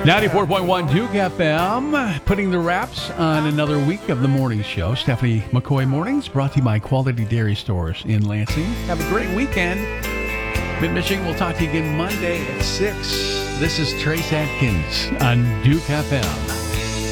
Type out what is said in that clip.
94.1 Duke FM, putting the wraps on another week of the morning show. Stephanie McCoy Mornings, brought to you by Quality Dairy Stores in Lansing. Have a great weekend. Mid-Michigan, we'll talk to you again Monday at 6. This is Trace Atkins on Duke FM.